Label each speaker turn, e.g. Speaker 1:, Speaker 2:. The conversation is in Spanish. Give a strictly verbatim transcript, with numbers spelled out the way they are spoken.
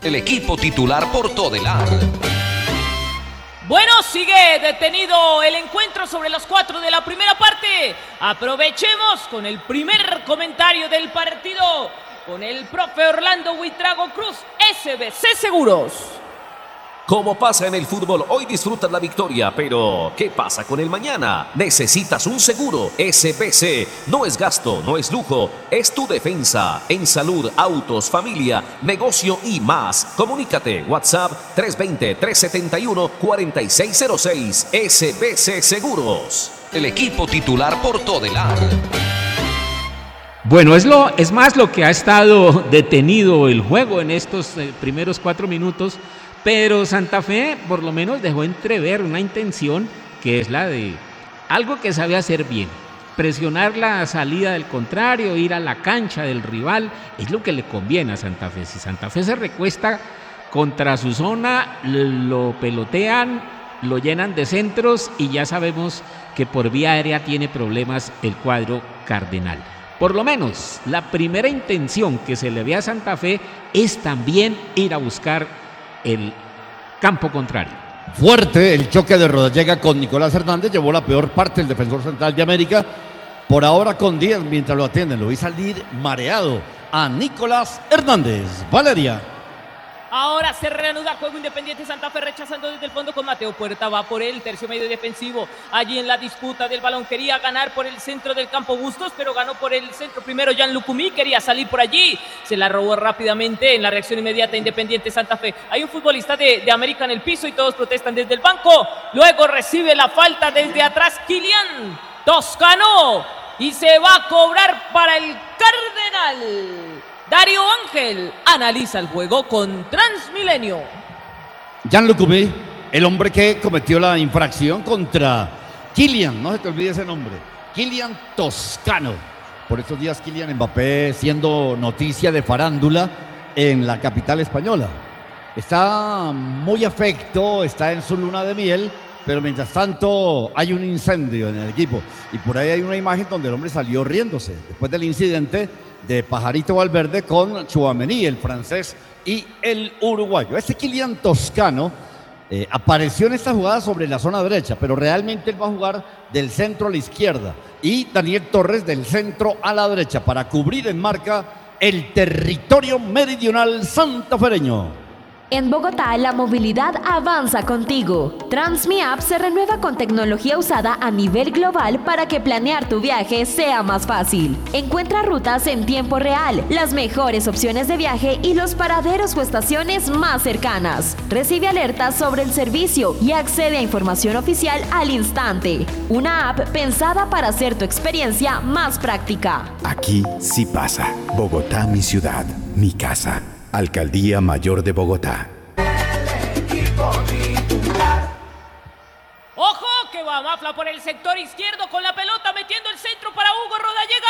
Speaker 1: El equipo titular por Todelar.
Speaker 2: Bueno, sigue detenido el encuentro sobre los cuatro de la primera parte. Aprovechemos con el primer comentario del partido con el profe Orlando Huitrago Cruz, S B C Seguros.
Speaker 1: Como pasa en el fútbol, hoy disfrutas la victoria, pero ¿qué pasa con el mañana? Necesitas un seguro. S B C no es gasto, no es lujo, es tu defensa. En salud, autos, familia, negocio y más. Comunícate, WhatsApp tres dos cero, tres siete uno, cuatro seis cero seis. S B C Seguros. El equipo titular por Todelar.
Speaker 3: Bueno, es, lo, es más lo que ha estado detenido el juego en estos eh, primeros cuatro minutos. Pero Santa Fe por lo menos dejó entrever una intención que es la de algo que sabe hacer bien. Presionar la salida del contrario, ir a la cancha del rival, es lo que le conviene a Santa Fe. Si Santa Fe se recuesta contra su zona, lo pelotean, lo llenan de centros y ya sabemos que por vía aérea tiene problemas el cuadro cardenal. Por lo menos la primera intención que se le ve a Santa Fe es también ir a buscar el campo contrario.
Speaker 4: Fuerte el choque de Rodallega con Nicolás Hernández, llevó la peor parte el defensor central de América. Por ahora con Díaz mientras lo atienden, lo vi salir mareado a Nicolás Hernández. Valeria.
Speaker 2: Ahora se reanuda juego Independiente Santa Fe rechazando desde el fondo con Mateo Puerta, va por el tercio medio defensivo, allí en la disputa del balón, quería ganar por el centro del campo Bustos, pero ganó por el centro primero Jan Lucumí, quería salir por allí, se la robó rápidamente en la reacción inmediata Independiente Santa Fe. Hay un futbolista de, de América en el piso y todos protestan desde el banco, luego recibe la falta desde atrás Kylian Toscano y se va a cobrar para el Cardenal. Darío Ángel analiza el juego con Transmilenio.
Speaker 4: Jan Lucumí, el hombre que cometió la infracción contra Kylian, no se te olvide ese nombre, Kylian Toscano. Por estos días Kylian Mbappé siendo noticia de farándula en la capital española. Está muy afecto, está en su luna de miel, pero mientras tanto hay un incendio en el equipo. Y por ahí hay una imagen donde el hombre salió riéndose después del incidente de Pajarito Valverde con Tchouaméni, el francés y el uruguayo. Este Kylian Toscano eh, apareció en esta jugada sobre la zona derecha, pero realmente él va a jugar del centro a la izquierda y Daniel Torres del centro a la derecha para cubrir en marca el territorio meridional santafereño.
Speaker 5: En Bogotá, la movilidad avanza contigo. TransmiApp se renueva con tecnología usada a nivel global para que planear tu viaje sea más fácil. Encuentra rutas en tiempo real, las mejores opciones de viaje y los paraderos o estaciones más cercanas. Recibe alertas sobre el servicio y accede a información oficial al instante. Una app pensada para hacer tu experiencia más práctica.
Speaker 6: Aquí sí pasa. Bogotá, mi ciudad, mi casa. Alcaldía Mayor de Bogotá.
Speaker 2: Ojo que va Mafla por el sector izquierdo con la pelota metiendo el centro para Hugo Rodallega.